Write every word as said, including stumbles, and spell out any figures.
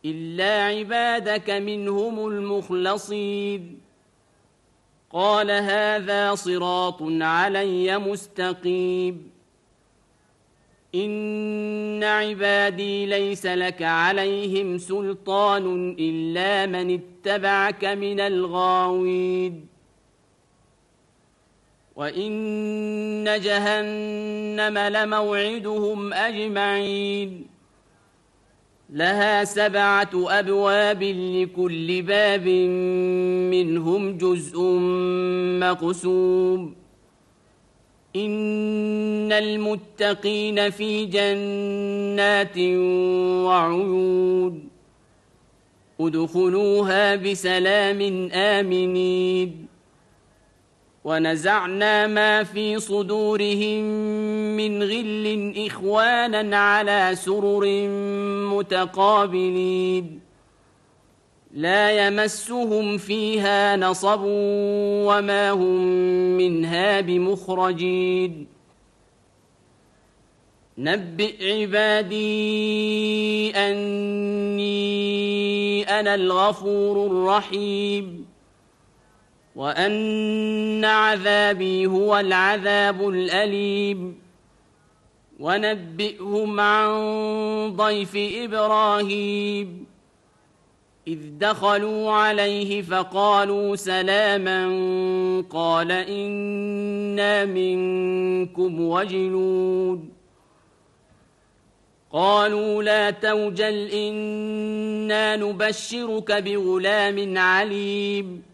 إلا عبادك منهم المخلصين قال هذا صراط علي مستقيم إن عبادي ليس لك عليهم سلطان إلا من اتبعك من الغاوين وإن جهنم لموعدهم أجمعين لها سبعة أبواب لكل باب منهم جزء مقسوم إن المتقين في جنات وعيون ادخلوها بسلام آمنين ونزعنا ما في صدورهم من غل إخوانا على سرر متقابلين لا يمسهم فيها نصب وما هم منها بمخرجين نبئ عبادي أني أنا الغفور الرحيم وأن عذابي هو العذاب الأليم ونبئهم عن ضيف إبراهيم إذ دخلوا عليه فقالوا سلاما قال إنا منكم وجلون قالوا لا توجل إنا نبشرك بغلام عليم